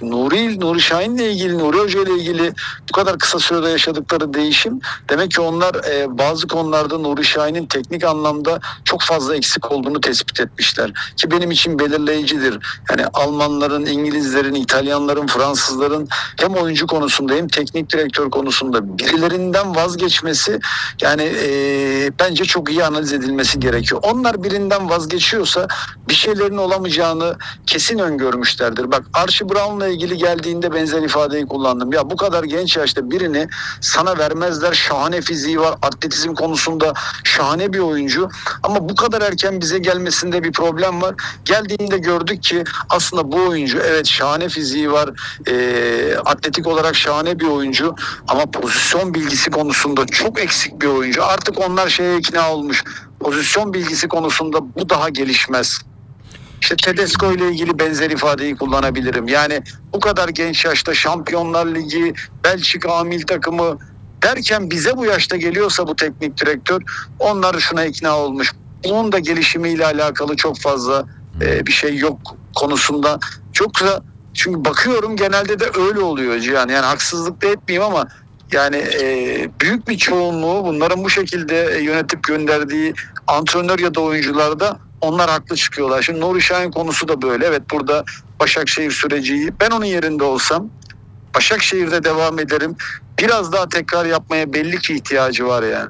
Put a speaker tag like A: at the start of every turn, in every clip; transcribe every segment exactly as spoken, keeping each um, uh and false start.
A: Şimdi Nuri, Nuri Şahin'le ilgili, Nuri Hoca ile ilgili bu kadar kısa sürede yaşadıkları değişim, demek ki onlar e, bazı konularda Nuri Şahin'in teknik anlamda çok fazla eksik olduğunu tespit etmişler. Ki benim için belirleyicidir. Yani Almanların, İngilizlerin, İtalyanların, Fransızların hem oyuncu konusunda hem teknik direktör konusunda birilerinden vazgeçmesi, yani e, bence çok iyi analiz edilmesi gerekiyor. Onlar birinden vazgeçiyorsa bir şeylerin olamayacağını kesin öngörmüşlerdir. Bak, Archie Brown'la ilgili geldiğinde benzer ifadeyi kullandım. Ya bu kadar genç yaşta birini sana vermezler. Şahane fiziği var. Atletizm konusunda şahane bir oyuncu. Ama bu kadar erken bize gelmesinde bir problem var. Geldiğinde gördük ki aslında bu oyuncu, evet, şahane fiziği var. E, atletik olarak şahane bir oyuncu. Ama pozisyon bilgisi konusunda çok eksik bir oyuncu. Artık onlar şeye ikna olmuş. Pozisyon bilgisi konusunda bu daha gelişmez. İşte Tedesco ile ilgili benzer ifadeyi kullanabilirim. Yani bu kadar genç yaşta Şampiyonlar Ligi, Belçika amil takımı derken bize bu yaşta geliyorsa bu teknik direktör, onlar şuna ikna olmuş. Bunun da gelişimiyle alakalı çok fazla e, bir şey yok konusunda. Çok da, çünkü bakıyorum genelde de öyle oluyor Cihan. Yani haksızlık da etmeyeyim ama yani e, büyük bir çoğunluğu bunların bu şekilde yönetip gönderdiği antrenör ya da oyuncularda onlar haklı çıkıyorlar. Şimdi Nuri Şahin konusu da böyle. Evet, burada Başakşehir süreci, ben onun yerinde olsam Başakşehir'de devam ederim. Biraz daha tekrar yapmaya belli ki ihtiyacı var yani.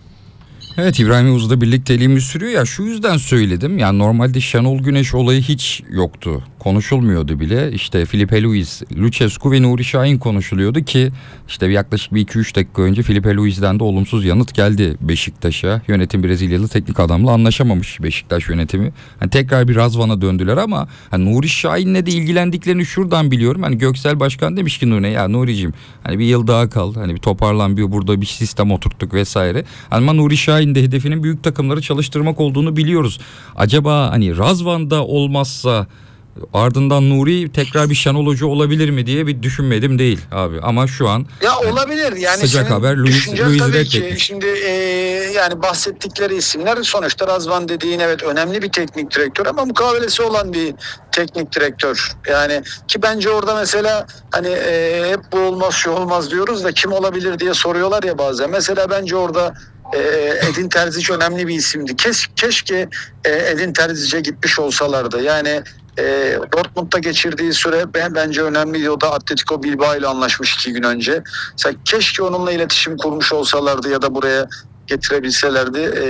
B: Evet, İbrahim Yavuz'la birlikteliğimiz sürüyor ya, şu yüzden söyledim. Yani normalde Şenol Güneş olayı hiç yoktu. Konuşulmuyordu bile. İşte Filipe Luis, Lucescu ve Nuri Şahin konuşuluyordu ki işte yaklaşık bir iki üç dakika önce Filipe Luis'den de olumsuz yanıt geldi Beşiktaş'a. Yönetim Brezilyalı teknik adamla anlaşamamış Beşiktaş yönetimi. Hani tekrar bir Razvan'a döndüler ama hani Nuri Şahin'le de ilgilendiklerini şuradan biliyorum. Hani Göksel Başkan demiş ki Nuri'ye, ya Nuri'cim hani bir yıl daha kal. Hani bir toparlan, bir burada bir sistem oturttuk vesaire. Ama Nuri Şahin de hedefinin büyük takımları çalıştırmak olduğunu biliyoruz. Acaba hani Razvan'da olmazsa ardından Nuri tekrar bir Şenol Hoca olabilir mi diye bir düşünmedim değil abi. Ama şu an
A: ya olabilir yani,
B: sıcak haber Luis, Luis
A: tabii ki.
B: reddetmiş.
A: Şimdi e, yani bahsettikleri isimler sonuçta Razvan dediğin, evet, önemli bir teknik direktör ama mukavelesi olan bir teknik direktör. Yani ki bence orada mesela hani e, hep bu olmaz şu olmaz diyoruz da kim olabilir diye soruyorlar ya bazen. Mesela bence orada Edin Terzic önemli bir isimdi. Keş, keşke Edin Terzic'e gitmiş olsalardı. Yani e, Dortmund'da geçirdiği süre ben, bence önemliydi. O da Atletico Bilbao ile anlaşmış iki gün önce. Mesela keşke onunla iletişim kurmuş olsalardı ya da buraya getirebilselerdi. E,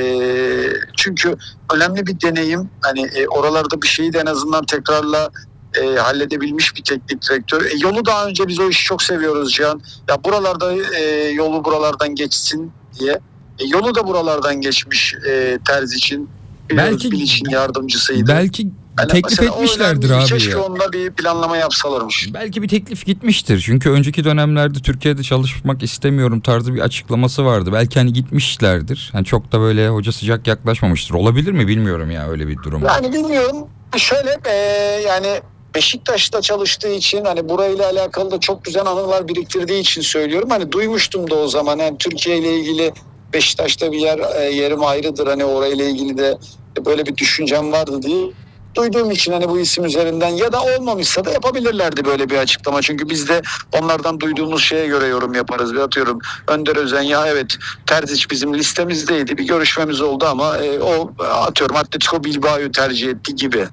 A: çünkü önemli bir deneyim. Hani e, oralarda bir şeyi de en azından tekrarla E, halledebilmiş bir teknik direktör. E, yolu daha önce, biz o işi çok seviyoruz Cihan. Ya buralarda e, yolu buralardan geçsin diye. E, yolu da buralardan geçmiş e, Terzic'in.
B: Belki
A: Bilic'in yardımcısıydı.
B: Belki
A: yani
B: teklif etmişlerdir abi.
A: Keşke
B: ya.
A: onunla bir planlama yapsalarmış.
B: Belki bir teklif gitmiştir. Çünkü önceki dönemlerde Türkiye'de çalışmak istemiyorum tarzı bir açıklaması vardı. Belki hani gitmişlerdir. Hani çok da böyle hoca sıcak yaklaşmamıştır. Olabilir mi bilmiyorum ya öyle bir durum.
A: Yani bilmiyorum. Şöyle e, yani Beşiktaş'ta çalıştığı için, hani burayla alakalı da çok güzel anılar biriktirdiği için söylüyorum. Hani duymuştum da o zaman. Yani Türkiye ile ilgili Beşiktaş'ta bir yer e, yerim ayrıdır. Hani orayla ilgili de böyle bir düşüncem vardı diye duyduğum için hani bu isim üzerinden, ya da olmamışsa da yapabilirlerdi böyle bir açıklama. Çünkü biz de onlardan duyduğumuz şeye göre yorum yaparız. Bir atıyorum Önder Özen, ya evet Terzic bizim listemizdeydi, bir görüşmemiz oldu ama e, o atıyorum Atletico Bilbao'yu tercih etti gibi.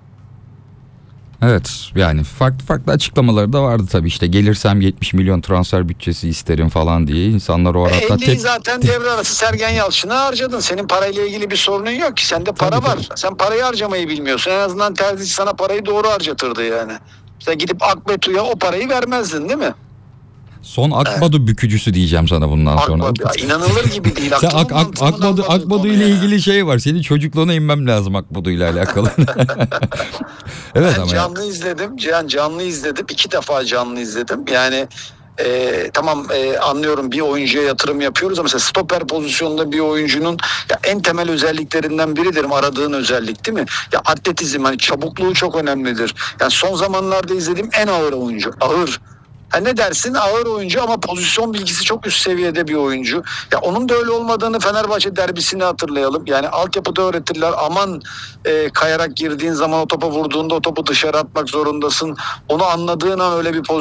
B: Evet, yani farklı farklı açıklamaları da vardı tabii, işte gelirsem yetmiş milyon transfer bütçesi isterim falan diye insanlar o arada.
A: elliyi tep- zaten devre arası Sergen Yalçın'a harcadın. Senin parayla ilgili bir sorunun yok ki. Sende para tabii, var. Tabii. Sen parayı harcamayı bilmiyorsun. En azından Terzic sana parayı doğru harcatırdı yani. Sen gidip Akbetu'ya o parayı vermezdin değil mi?
B: Son Akbadu evet. bükücüsü diyeceğim sana bundan sonra.
A: Akbadu, ya inanılır gibi değil.
B: Sen Ak, Ak, Akbadu, Akbadu ile ilgili şey var. Senin çocukluğuna inmem lazım Akbadu ile alakalı. Evet,
A: ben
B: ama
A: canlı
B: ya.
A: izledim. Cihan, canlı izledim. İki defa canlı izledim. Yani e, tamam e, anlıyorum, bir oyuncuya yatırım yapıyoruz ama mesela stoper pozisyonunda bir oyuncunun ya en temel özelliklerinden biridir aradığın özellik, değil mi? Ya atletizm, hani çabukluğu çok önemlidir. Yani son zamanlarda izlediğim en ağır oyuncu. Ağır. Ha ne dersin, ağır oyuncu ama pozisyon bilgisi çok üst seviyede bir oyuncu. Ya onun da öyle olmadığını Fenerbahçe derbisini hatırlayalım. Yani altyapıda öğretirler, aman e, kayarak girdiğin zaman o topa vurduğunda o topu dışarı atmak zorundasın. Onu anladığın an öyle bir pozisyon